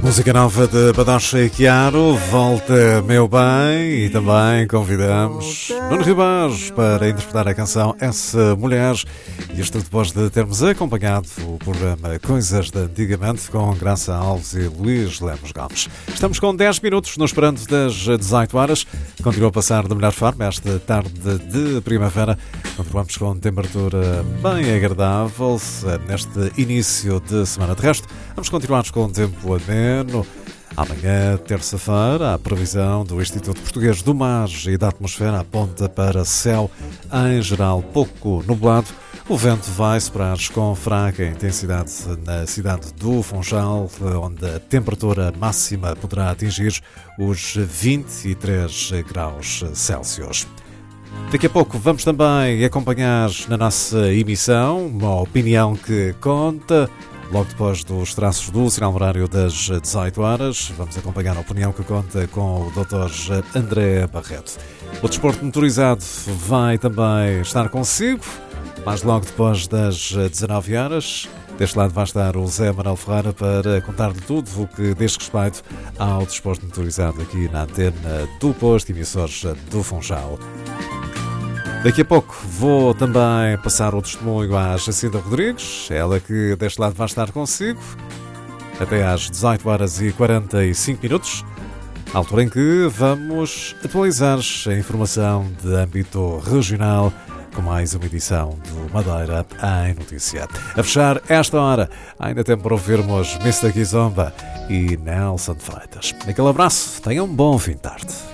Música nova de Badocha e Chiaro, Volta Meu Bem, e também convidamos Nuno Ribeiros para interpretar a canção Essa Mulher. E isto depois de termos acompanhado o programa Coisas de Antigamente com Graça Alves e Luís Lemos Gomes. Estamos com 10 minutos no esperando das 18 horas. Continua a passar da melhor forma esta tarde de primavera. Continuamos com temperatura bem agradável neste início de semana. De resto, vamos continuar com o tempo ameno. Amanhã, terça-feira, a previsão do Instituto Português do Mar e da Atmosfera aponta para céu em geral pouco nublado. O vento vai soprar com fraca intensidade na cidade do Funchal, onde a temperatura máxima poderá atingir os 23 graus Celsius. Daqui a pouco vamos também acompanhar na nossa emissão uma opinião que conta. Logo depois dos traços do sinal horário das 18 horas, vamos acompanhar a opinião que conta com o Dr. André Barreto. O desporto motorizado vai também estar consigo, mas logo depois das 19 horas. Deste lado vai estar o Zé Manuel Ferreira para contar-lhe tudo o que diz respeito ao desporto motorizado aqui na antena do posto emissores do Funchal. Daqui a pouco vou também passar o testemunho à Jacinta Rodrigues, ela que deste lado vai estar consigo, até às 18 horas e 45 minutos, altura em que vamos atualizar a informação de âmbito regional, com mais uma edição do Madeira em Notícia. A fechar esta hora, ainda tempo para ouvirmos Mr. Kizomba e Nelson Freitas. Aquele abraço, tenham um bom fim de tarde.